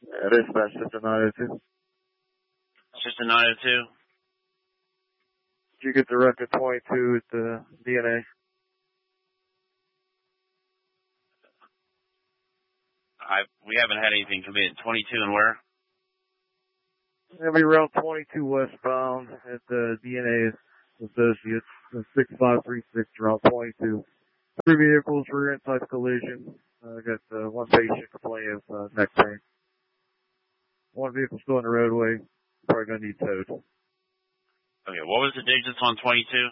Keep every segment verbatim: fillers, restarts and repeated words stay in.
Uh, dispatch system nine oh two. System nine oh two. Did you get the record twenty-two at the D N A? I we haven't had anything come in. twenty-two and where? It'll be around twenty-two westbound at the D N A Associates, six five three six, around twenty-two. Three vehicles, rear end type collision. I uh, got uh, one patient complaining of uh, neck pain. One vehicle still in the roadway. Probably going to need towed. Okay, what was the digits on twenty-two?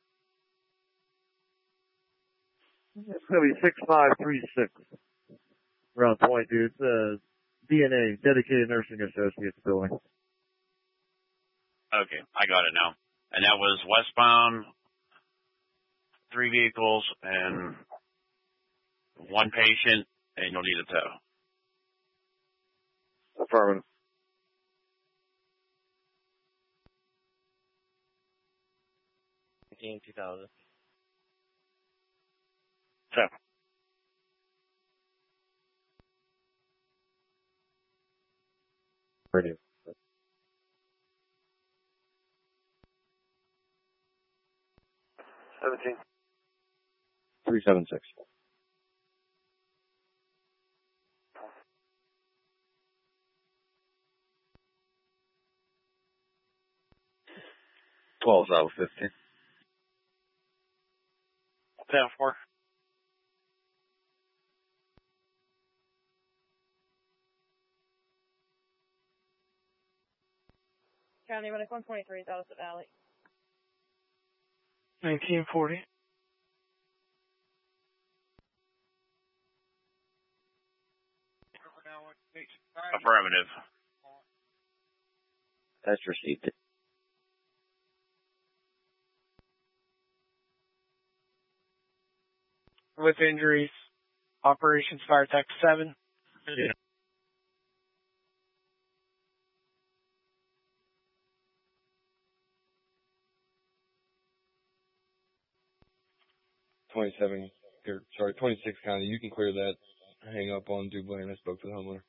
It's going to be six five three six. Around twenty-two. It's a D N A, Dedicated Nursing Associates building. Okay, I got it now. And that was westbound, three vehicles, and one patient, and you'll need a tow. Affirmative. two thousand. So. Radio. Seventeen. Three seven six. Twelve out of fifteen. Ten four. County Medic one twenty-three, Dallas Valley. nineteen forty. Affirmative. That's received. With injuries, Operations Fire Tech seven. Yeah. twenty-seven, or, sorry, twenty-six County. You can clear that. Hang up on Dublin. I spoke to the homeowner.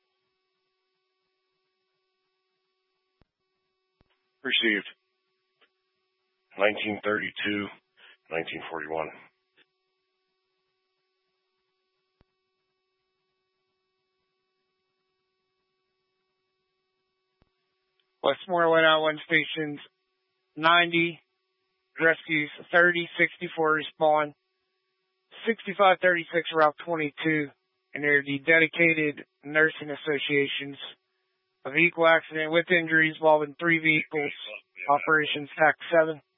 Received. nineteen thirty-two, nineteen forty-one. Westmore went out one stations ninety, rescues thirty, sixty-four respond, sixty-five thirty-six Route twenty-two, and they're the Dedicated Nursing Associations. A vehicle accident with injuries involving three vehicles, Operations T A C seven.